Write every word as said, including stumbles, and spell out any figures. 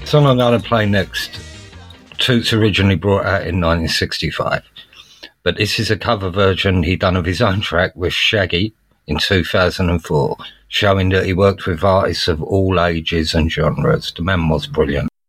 song I'm going to play next, Toots originally brought out in nineteen sixty-five, but this is a cover version he done of his own track with Shaggy in two thousand four, showing that he worked with artists of all ages and genres. The man was brilliant.